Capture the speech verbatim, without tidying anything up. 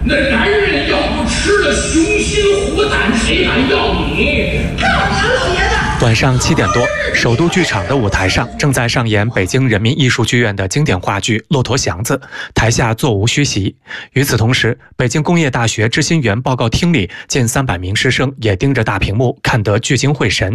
那男人要不吃了雄心虎胆，谁敢要你？ 告您老爷子！ 晚上七点多，首都剧场的舞台上正在上演北京人民艺术剧院的经典话剧《骆驼祥子》，台下座无虚席。与此同时，北京工业大学知新园报告厅里近三百名师生也盯着大屏幕，看得聚精会神。